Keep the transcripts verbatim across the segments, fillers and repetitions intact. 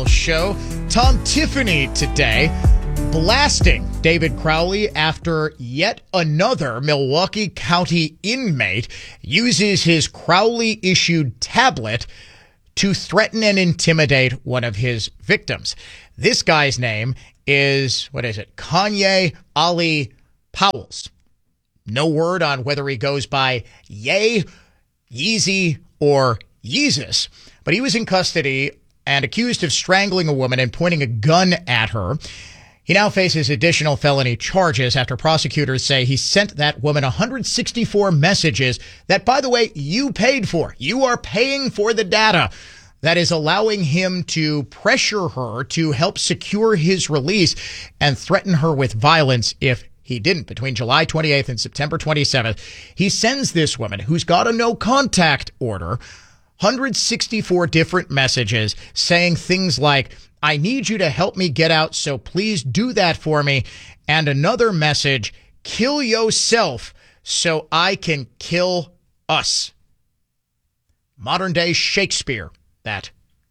Miles show. Tom Tiffany today blasting David Crowley after yet another Milwaukee County inmate uses his Crowley-issued tablet to threaten and intimidate one of his victims. This guy's name is, what is it, Kanye Ali Powles. No word on whether he goes by Ye, Yeezy, or Yeezus, but he was in custody and accused of strangling a woman and pointing a gun at her. He now faces additional felony charges after prosecutors say he sent that woman one hundred sixty-four messages that, by the way, you paid for. You are paying for the data that is allowing him to pressure her to help secure his release and threaten her with violence if he didn't. Between July twenty-eighth and September twenty-seventh, he sends this woman, who's got a no-contact order, one hundred sixty-four different messages saying things like, I need you to help me get out, so please do that for me. And another message, kill yourself so I can kill us. Modern day Shakespeare, that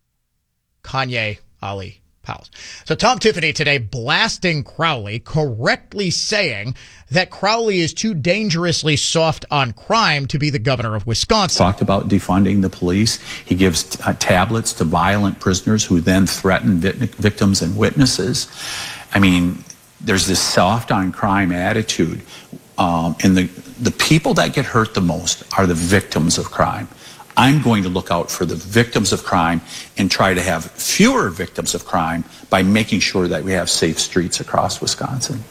Kanye Ali Powles. So Tom Tiffany today blasting Crowley, correctly saying that Crowley is too dangerously soft on crime to be the governor of Wisconsin. Talked about defunding the police. He gives t- uh, tablets to violent prisoners who then threaten vit- victims and witnesses. I mean, there's this soft on crime attitude. Um, and the, the people that get hurt the most are the victims of crime. I'm going to look out for the victims of crime and try to have fewer victims of crime by making sure that we have safe streets across Wisconsin.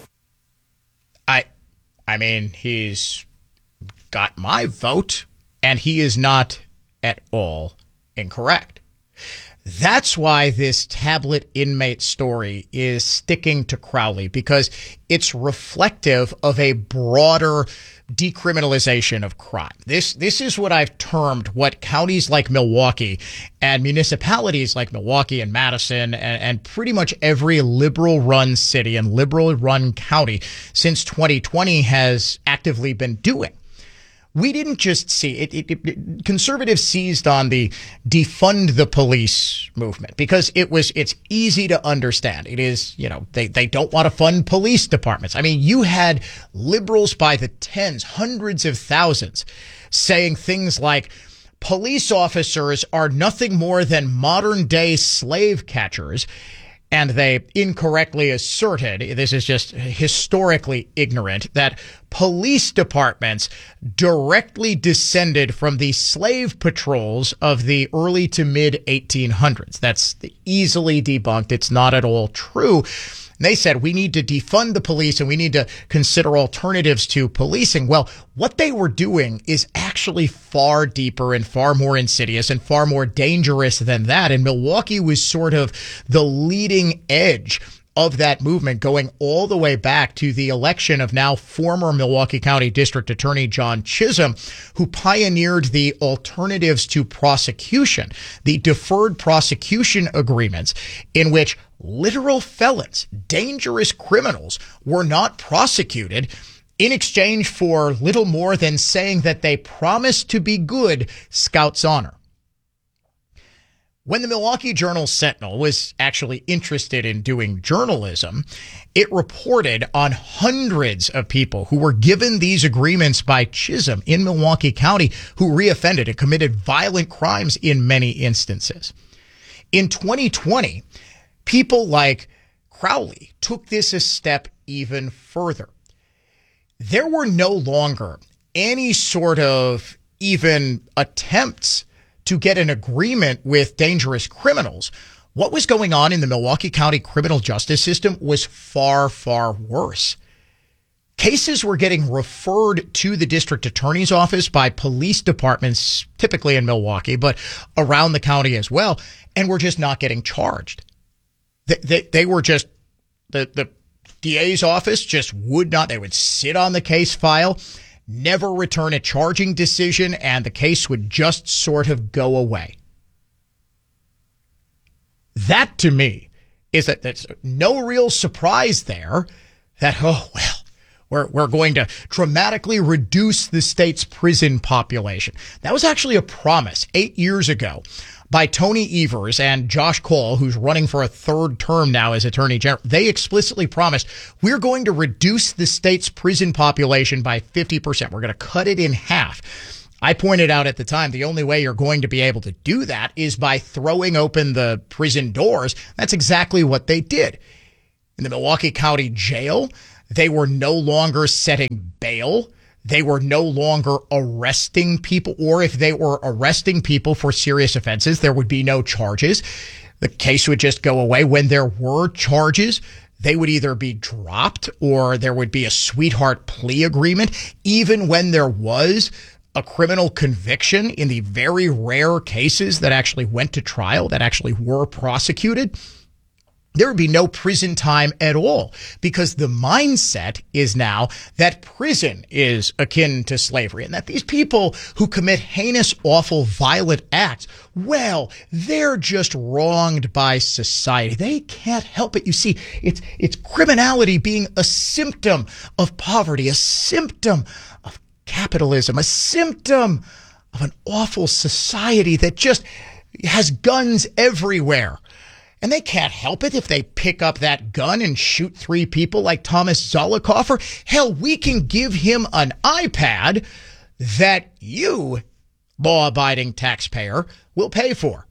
I, I mean, he's got my vote, and he is not at all incorrect. That's why this tablet inmate story is sticking to Crowley, because it's reflective of a broader decriminalization of crime. This this is what I've termed what counties like Milwaukee and municipalities like Milwaukee and Madison and, and pretty much every liberal-run city and liberal-run county since twenty twenty has actively been doing. We didn't just see it, it, it. Conservatives seized on the defund the police movement because it was. It's easy to understand. It is, you know, they they don't want to fund police departments. I mean, you had liberals by the tens, hundreds of thousands, saying things like, police officers are nothing more than modern day slave catchers. And they incorrectly asserted, this is just historically ignorant, that police departments directly descended from the slave patrols of the early to mid eighteen hundreds. That's easily debunked. It's not at all true. They said we need to defund the police and we need to consider alternatives to policing. Well, what they were doing is actually far deeper and far more insidious and far more dangerous than that. And Milwaukee was sort of the leading edge of that movement, going all the way back to the election of now former Milwaukee County District Attorney John Chisholm, who pioneered the alternatives to prosecution, the deferred prosecution agreements, in which literal felons, dangerous criminals, were not prosecuted in exchange for little more than saying that they promised to be good Scout's honor. When the Milwaukee Journal-Sentinel was actually interested in doing journalism, it reported on hundreds of people who were given these agreements by Chisholm in Milwaukee County who reoffended and committed violent crimes in many instances. In twenty twenty, people like Crowley took this a step even further. There were no longer any sort of even attempts to get an agreement with dangerous criminals. What was going on in the Milwaukee County criminal justice system was far, far worse. Cases were getting referred to the district attorney's office by police departments, typically in Milwaukee, but around the county as well, and were just not getting charged. They, they, they were just, the, the D A's office just would not, they would sit on the case file, never return a charging decision, and the case would just sort of go away. That, to me, is that there's no real surprise there that, oh, well, we're, we're going to dramatically reduce the state's prison population. That was actually a promise eight years ago by Tony Evers and Josh Cole, who's running for a third term now as Attorney General. They explicitly promised, we're going to reduce the state's prison population by fifty percent. We're going to cut it in half. I pointed out at the time, the only way you're going to be able to do that is by throwing open the prison doors. That's exactly what they did. In the Milwaukee County Jail, they were no longer setting bail. They were no longer arresting people, or if they were arresting people for serious offenses, there would be no charges. The case would just go away. When there were charges, they would either be dropped or there would be a sweetheart plea agreement. Even when there was a criminal conviction, in the very rare cases that actually went to trial, that actually were prosecuted, there would be no prison time at all, because the mindset is now that prison is akin to slavery and that these people who commit heinous, awful, violent acts, well, they're just wronged by society. They can't help it. You see, it's, it's criminality being a symptom of poverty, a symptom of capitalism, a symptom of an awful society that just has guns everywhere. And they can't help it if they pick up that gun and shoot three people like Thomas Zollicoffer. Hell, we can give him an iPad that you, law-abiding taxpayer, will pay for.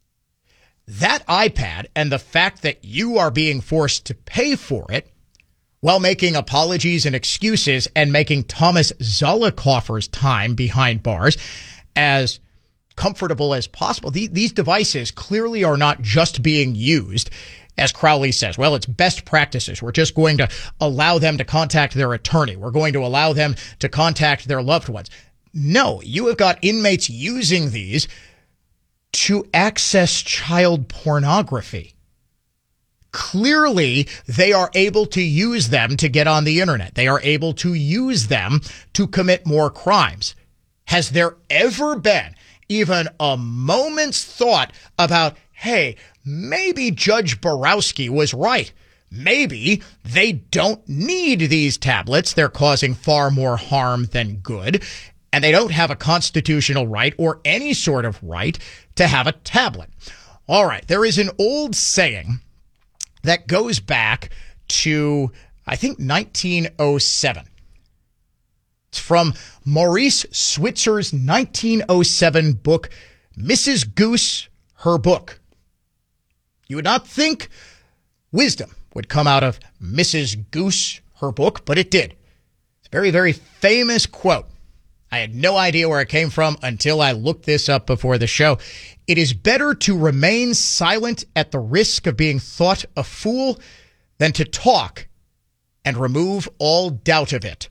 That iPad and the fact that you are being forced to pay for it while making apologies and excuses and making Thomas Zollicoffer's time behind bars as comfortable as possible. These devices clearly are not just being used, as Crowley says, well, it's best practices. We're just going to allow them to contact their attorney. We're going to allow them to contact their loved ones. No, you have got inmates using these to access child pornography. Clearly, they are able to use them to get on the internet. They are able to use them to commit more crimes. Has there ever been even a moment's thought about, hey, maybe Judge Borowski was right? Maybe they don't need these tablets. They're causing far more harm than good. And they don't have a constitutional right or any sort of right to have a tablet. All right. There is an old saying that goes back to, I think, nineteen oh seven. It's from Maurice Switzer's nineteen oh seven book, Missus Goose, Her Book. You would not think wisdom would come out of Missus Goose, her book, but it did. It's a very, very famous quote. I had no idea where it came from until I looked this up before the show. It is better to remain silent at the risk of being thought a fool than to talk and remove all doubt of it.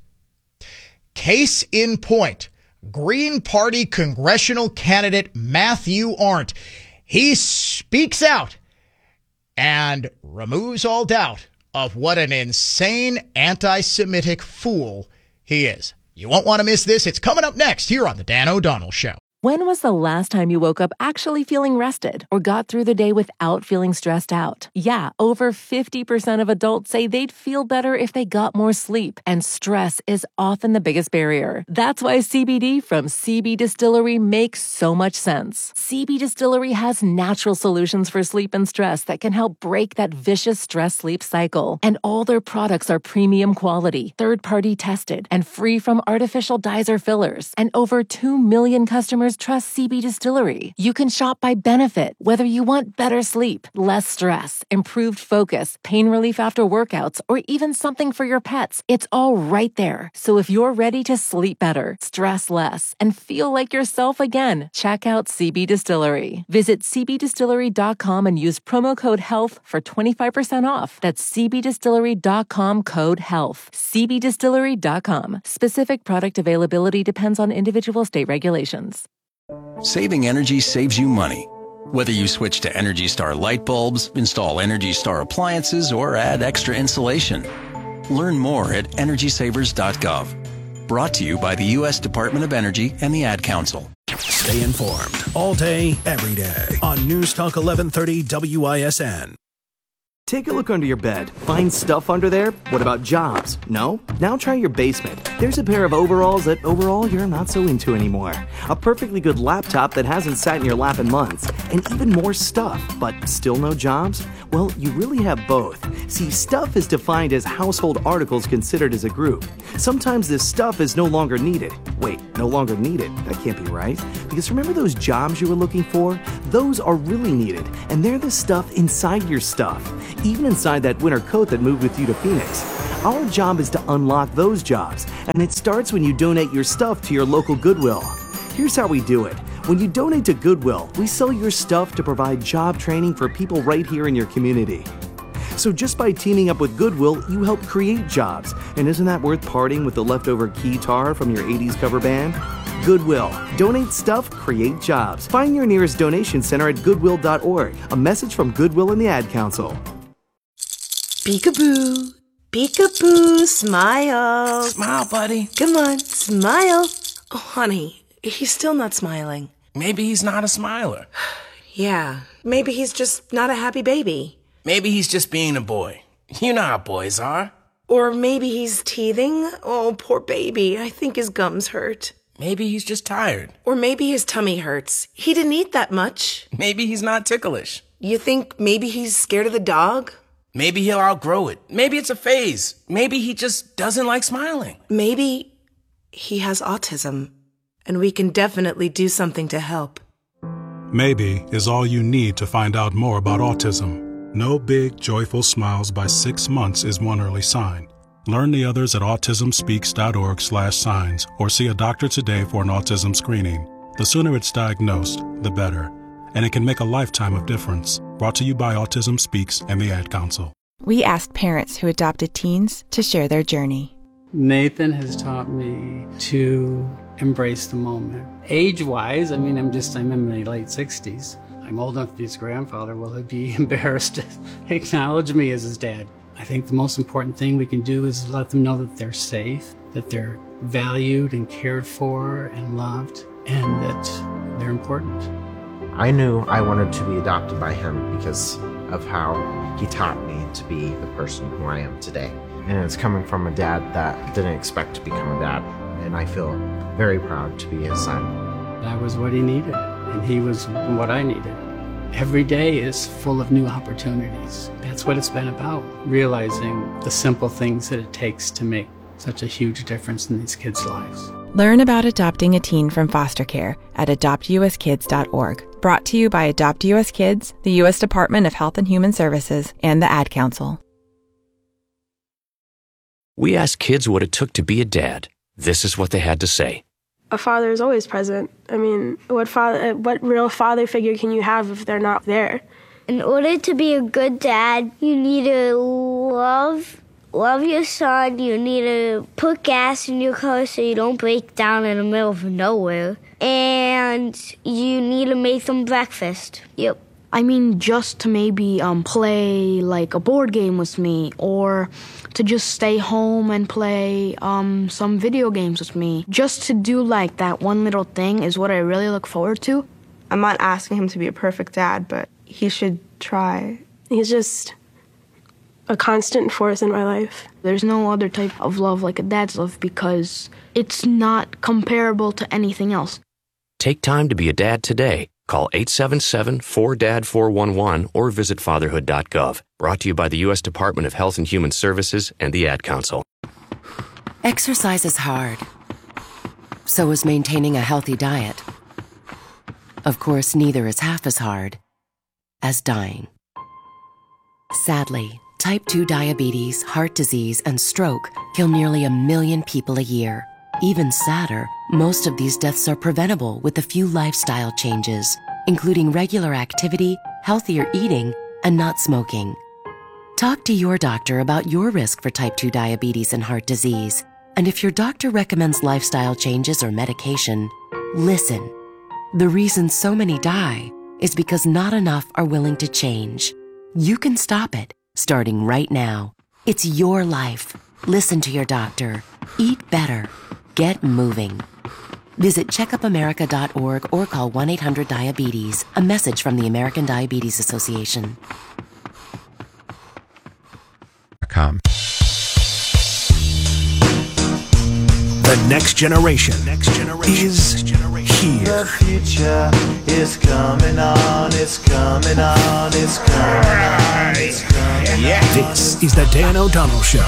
Case in point, Green Party congressional candidate Matthew Arndt. He speaks out and removes all doubt of what an insane anti-Semitic fool he is. You won't want to miss this. It's coming up next here on The Dan O'Donnell Show. When was the last time you woke up actually feeling rested or got through the day without feeling stressed out? Yeah, over fifty percent of adults say they'd feel better if they got more sleep, and stress is often the biggest barrier. That's why C B D from C B Distillery makes so much sense. C B Distillery has natural solutions for sleep and stress that can help break that vicious stress-sleep cycle. And all their products are premium quality, third-party tested, and free from artificial dyes or fillers. And over two million customers trust C B Distillery. You can shop by benefit, whether you want better sleep, less stress, improved focus, pain relief after workouts, or even something for your pets. It's all right there. So if you're ready to sleep better, stress less, and feel like yourself again, check out C B Distillery. Visit c b distillery dot com and use promo code HEALTH for twenty-five percent off. That's c b distillery dot com code HEALTH. c b distillery dot com. Specific product availability depends on individual state regulations. Saving energy saves you money. Whether you switch to Energy Star light bulbs, install Energy Star appliances, or add extra insulation. Learn more at energy savers dot gov. Brought to you by the U S Department of Energy and the Ad Council. Stay informed all day, every day on News Talk eleven thirty W I S N. Take a look under your bed. Find stuff under there? What about jobs? No? Now try your basement. There's a pair of overalls that overall you're not so into anymore. A perfectly good laptop that hasn't sat in your lap in months. And even more stuff, but still no jobs? Well, you really have both. See, stuff is defined as household articles considered as a group. Sometimes this stuff is no longer needed. Wait, no longer needed? That can't be right. Because remember those jobs you were looking for? Those are really needed, and they're the stuff inside your stuff. Even inside that winter coat that moved with you to Phoenix. Our job is to unlock those jobs, and it starts when you donate your stuff to your local Goodwill. Here's how we do it. When you donate to Goodwill, we sell your stuff to provide job training for people right here in your community. So just by teaming up with Goodwill, you help create jobs. And isn't that worth parting with the leftover keytar from your eighties cover band? Goodwill. Donate stuff, create jobs. Find your nearest donation center at goodwill dot org. A message from Goodwill and the Ad Council. Peekaboo. Peekaboo. Smile. Smile, buddy. Come on, smile. Oh, honey, he's still not smiling. Maybe he's not a smiler. Yeah, maybe he's just not a happy baby. Maybe he's just being a boy. You know how boys are. Or maybe he's teething. Oh, poor baby. I think his gums hurt. Maybe he's just tired. Or maybe his tummy hurts. He didn't eat that much. Maybe he's not ticklish. You think maybe he's scared of the dog? Maybe he'll outgrow it. Maybe it's a phase. Maybe he just doesn't like smiling. Maybe he has autism, and we can definitely do something to help. Maybe is all you need to find out more about autism. No big, joyful smiles by six months is one early sign. Learn the others at autism speaks dot org slash signs or see a doctor today for an autism screening. The sooner it's diagnosed, the better. And it can make a lifetime of difference. Brought to you by Autism Speaks and the Ad Council. We asked parents who adopted teens to share their journey. Nathan has taught me to embrace the moment. Age-wise, I mean, I'm just, I'm in my late sixties. I'm old enough to be his grandfather. Will he be embarrassed to acknowledge me as his dad? I think the most important thing we can do is let them know that they're safe, that they're valued and cared for and loved, and that they're important. I knew I wanted to be adopted by him because of how he taught me to be the person who I am today. And it's coming from a dad that didn't expect to become a dad, and I feel very proud to be his son. That was what he needed, and he was what I needed. Every day is full of new opportunities. That's what it's been about, realizing the simple things that it takes to make such a huge difference in these kids' lives. Learn about adopting a teen from foster care at adopt u s kids dot org. Brought to you by Adopt U S Kids, the U S Department of Health and Human Services, and the Ad Council. We asked kids what it took to be a dad. This is what they had to say. A father is always present. I mean, what father, what real father figure can you have if they're not there? In order to be a good dad, you need to love love your son. You need to put gas in your car so you don't break down in the middle of nowhere. And you need to make them breakfast. Yep. I mean, just to maybe um, play like a board game with me, or to just stay home and play um, some video games with me. Just to do like that one little thing is what I really look forward to. I'm not asking him to be a perfect dad, but he should try. He's just a constant force in my life. There's no other type of love like a dad's love because it's not comparable to anything else. Take time to be a dad today. Call eight seven seven, four D A D, four one one or visit fatherhood dot gov. Brought to you by the U S Department of Health and Human Services and the Ad Council. Exercise is hard. So is maintaining a healthy diet. Of course, neither is half as hard as dying. Sadly, type two diabetes, heart disease, and stroke kill nearly a million people a year. Even sadder, most of these deaths are preventable with a few lifestyle changes, including regular activity, healthier eating, and not smoking. Talk to your doctor about your risk for type two diabetes and heart disease. And if your doctor recommends lifestyle changes or medication, listen. The reason so many die is because not enough are willing to change. You can stop it, starting right now. It's your life. Listen to your doctor. Eat better. Get moving. Visit check up america dot org or call one eight hundred diabetes. A message from the American Diabetes Association. com. The next generation, next generation is here. The future is coming on, it's coming on, it's coming on, it's coming yeah. This is the Dan O'Donnell Show.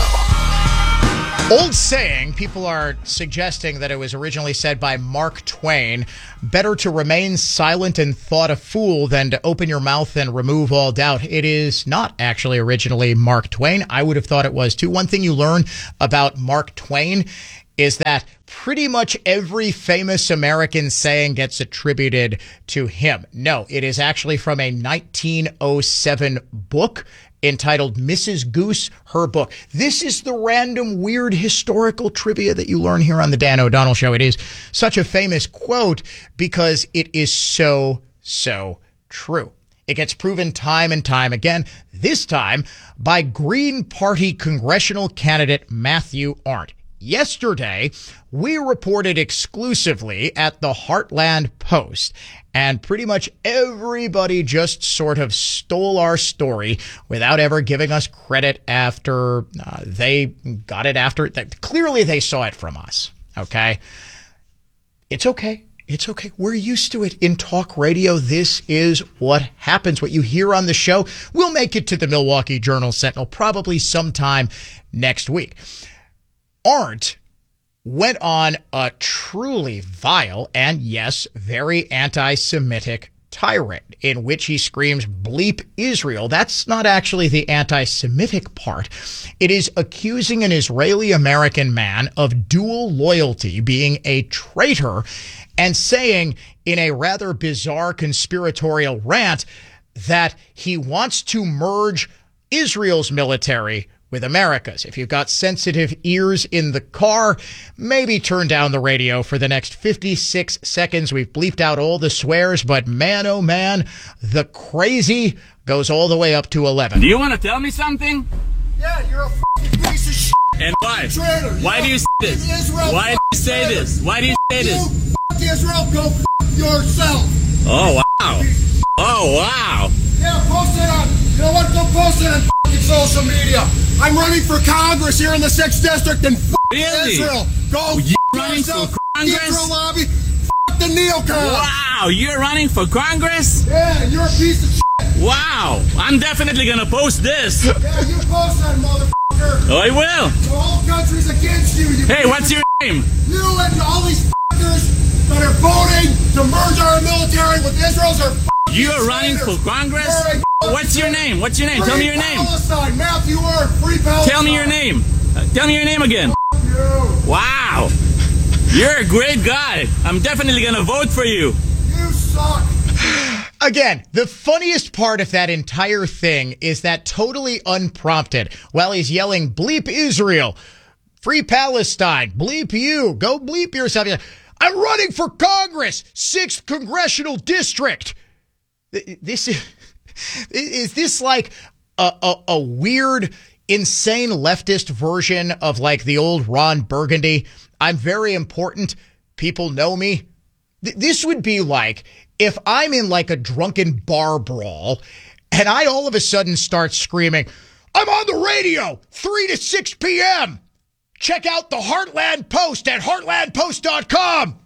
Old saying, people are suggesting that it was originally said by Mark Twain, better to remain silent and thought a fool than to open your mouth and remove all doubt. It is not actually originally Mark Twain. I would have thought it was too. One thing you learn about Mark Twain is that pretty much every famous American saying gets attributed to him. No, it is actually from a nineteen oh seven book entitled Missus Goose, Her Book. This is the random weird historical trivia that you learn here on the Dan O'Donnell Show. It is such a famous quote because it is so, so true. It gets proven time and time again, this time by Green Party congressional candidate Matthew Arndt. Yesterday, we reported exclusively at the Heartland Post, and pretty much everybody just sort of stole our story without ever giving us credit after uh, they got it after. That clearly, they saw it from us, okay? It's okay. It's okay. We're used to it in talk radio. This is what happens. What you hear on the show will make it to the Milwaukee Journal-Sentinel probably sometime next week. Arndt went on a truly vile and, yes, very anti-Semitic tirade in which he screams, bleep Israel. That's not actually the anti-Semitic part. It is accusing an Israeli-American man of dual loyalty, being a traitor, and saying in a rather bizarre conspiratorial rant that he wants to merge Israel's military with America's. If you've got sensitive ears in the car, maybe turn down the radio for the next fifty-six seconds. We've bleeped out all the swears, but man, oh man, the crazy goes all the way up to eleven. Do you want to tell me something? Yeah, you're a f***ing piece of shit. And why? Traitor. Why do you say this? Israel, why do you say traitor. this? Why do you say you this? F*** Israel, go f*** yourself. Oh, wow. Oh, wow. Yeah, post it on, you know what, go post it on f***ing social media. I'm running for Congress here in the sixth District and f*** really? Israel. Go you f*** running yourself, for Congress? Israel lobby, f*** the neocons. Wow, you're running for Congress? Yeah, you're a piece of shit. Wow, I'm definitely gonna post this. Yeah, you post that, motherfucker. Oh, I will. The whole country's against you. you hey, what's your name? You and all these fuckers that are voting to merge our military with Israel's are You are running for Congress? What's your name? What's your name? Free Tell me your name. Palestine. Matthew Arndt, Free Palestine. Tell me your name. Uh, tell me your name again. You. Wow. You're a great guy. I'm definitely going to vote for you. You suck. Again, the funniest part of that entire thing is that totally unprompted, while he's yelling, bleep Israel, Free Palestine, bleep you, go bleep yourself. I'm running for Congress, sixth Congressional District. This is, is this like a, a, a weird, insane leftist version of like the old Ron Burgundy? I'm very important. People know me. Th- this would be like if I'm in like a drunken bar brawl and I all of a sudden start screaming, I'm on the radio, three to six p.m. Check out the Heartland Post at heartland post dot com.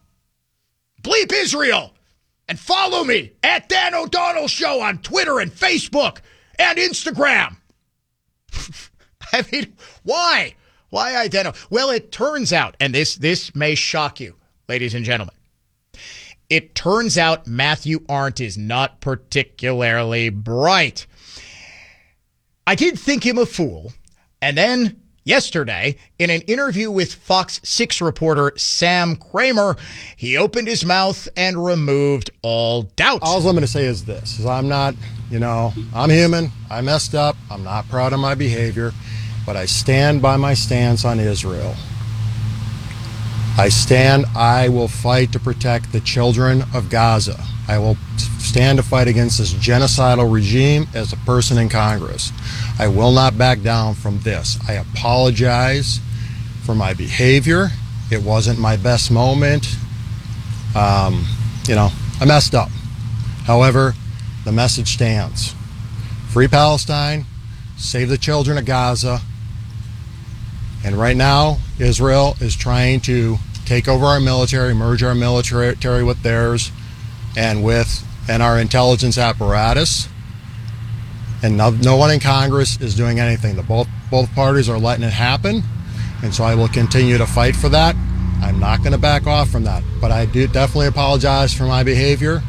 Bleep Israel. And follow me at Dan O'Donnell Show on Twitter and Facebook and Instagram. I mean, why? Why identify? Well, it turns out, and this this may shock you, ladies and gentlemen, it turns out Matthew Arndt is not particularly bright. I did think him a fool, and then yesterday, in an interview with Fox six reporter Sam Kramer, he opened his mouth and removed all doubt. All I'm going to say is this, is I'm not, you know, I'm human. I messed up. I'm not proud of my behavior, but I stand by my stance on Israel. I stand, I will fight to protect the children of Gaza. I will stand to fight against this genocidal regime as a person in Congress. I will not back down from this. I apologize for my behavior. It wasn't my best moment. Um, you know, I messed up. However, the message stands. Free Palestine, save the children of Gaza, And right now, Israel is trying to take over our military, merge our military with theirs, and with and our intelligence apparatus. And no, no one in Congress is doing anything. The both both parties are letting it happen, and so I will continue to fight for that. I'm not going to back off from that, but I do definitely apologize for my behavior.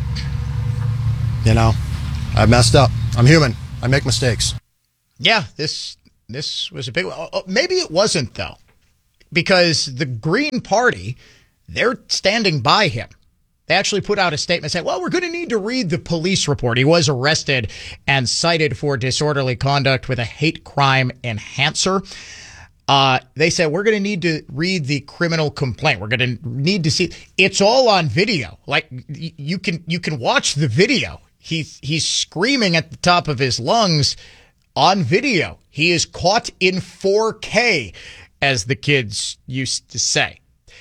You know, I messed up. I'm human. I make mistakes. Yeah, this this was a big one. Maybe it wasn't, though, because the Green Party, they're standing by him. They actually put out a statement saying, well, we're going to need to read the police report. He was arrested and cited for disorderly conduct with a hate crime enhancer. Uh, they said, we're going to need to read the criminal complaint. We're going to need to see. It's all on video. Like, you can you can watch the video. He's, he's screaming at the top of his lungs on video. He is caught in four K, as the kids used to say.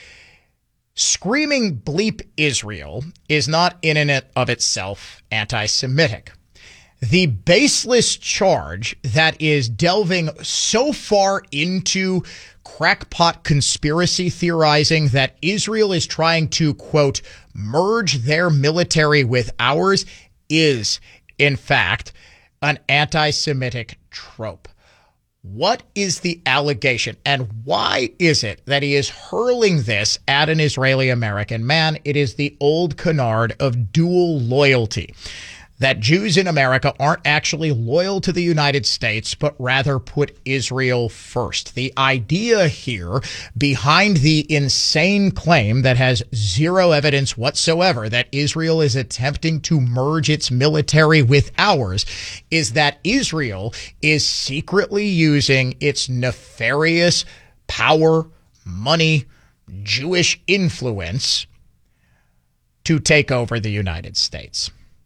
Screaming bleep Israel is not in and of itself anti-Semitic. The baseless charge that is delving so far into crackpot conspiracy theorizing that Israel is trying to, quote, merge their military with ours is, in fact, an anti-Semitic trope. What is the allegation, and why is it that he is hurling this at an Israeli-American man? It is the old canard of dual loyalty, that Jews in America aren't actually loyal to the United States, but rather put Israel first. The idea here behind the insane claim that has zero evidence whatsoever that Israel is attempting to merge its military with ours is that Israel is secretly using its nefarious power, money, Jewish influence to take over the United States.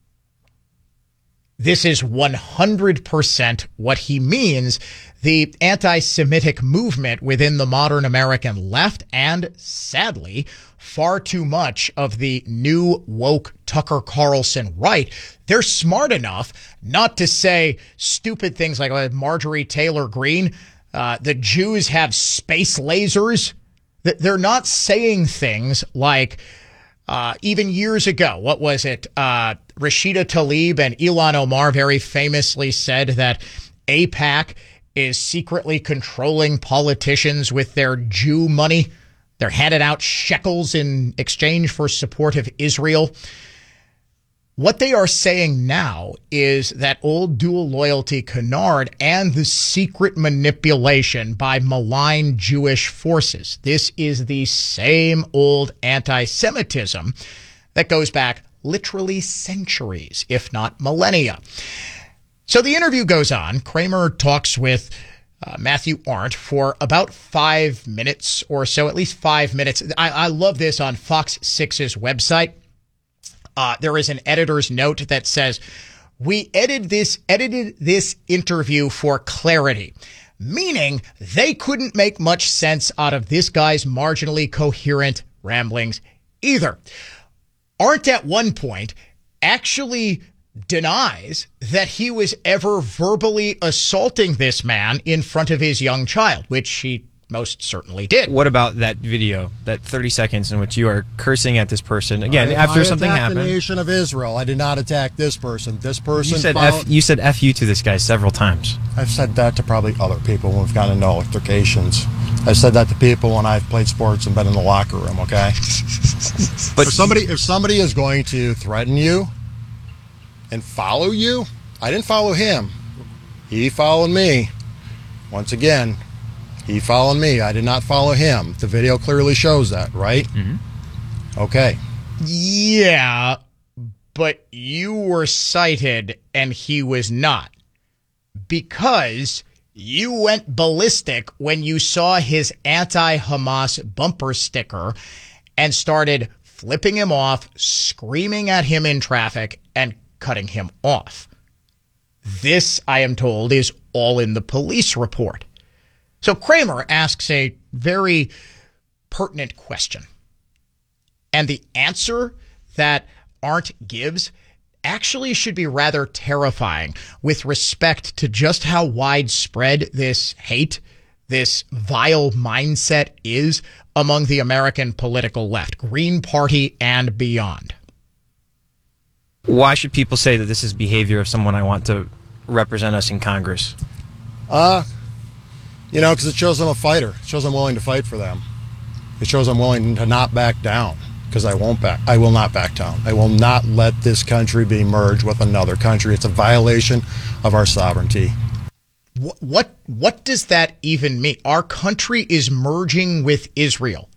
This is one hundred percent what he means. The anti-Semitic movement within the modern American left, and sadly, far too much of the new woke Tucker Carlson right, they're smart enough not to say stupid things like uh, Marjorie Taylor Greene, uh, the Jews have space lasers. They're not saying things like, Uh, even years ago, what was it? Uh, Rashida Tlaib and Ilhan Omar very famously said that AIPAC is secretly controlling politicians with their Jew money. They're handing out shekels in exchange for support of Israel. What they are saying now is that old dual loyalty canard and the secret manipulation by malign Jewish forces. This is the same old anti-Semitism that goes back literally centuries, if not millennia. So the interview goes on. Kramer talks with uh, Matthew Arndt for about five minutes or so, at least five minutes. I, I love this on Fox six's website. Uh, there is an editor's note that says, we edited this, edited this interview for clarity, meaning they couldn't make much sense out of this guy's marginally coherent ramblings either. Arndt at one point actually denies that he was ever verbally assaulting this man in front of his young child, which he most certainly did. What about that video, that thirty seconds in which you are cursing at this person again I, after I something happened? The nation of Israel. I did not attack this person. This person. You said followed, F, you said F you to this guy several times. I've said that to probably other people when we've gotten into altercations. I've said that to people when I've played sports and been in the locker room. Okay. But if somebody, if somebody is going to threaten you and follow you, I didn't follow him. He followed me. Once again. He followed me. I did not follow him. The video clearly shows that, right? Mm-hmm. Okay. Yeah, but you were cited and he was not. Because you went ballistic when you saw his anti-Hamas bumper sticker and started flipping him off, screaming at him in traffic, and cutting him off. This, I am told, is all in the police report. So Kramer asks a very pertinent question. And the answer that Arndt gives actually should be rather terrifying with respect to just how widespread this hate this vile mindset is among the American political left, Green Party and beyond? Why should people say that this is behavior of someone I want to represent us in Congress? Uh, you know, because it shows I'm a fighter. It shows I'm willing to fight for them. It shows I'm willing to not back down, because I won't back. I will not back down. I will not let this country be merged with another country. It's a violation of our sovereignty. What what, what does that even mean? Our country is merging with Israel.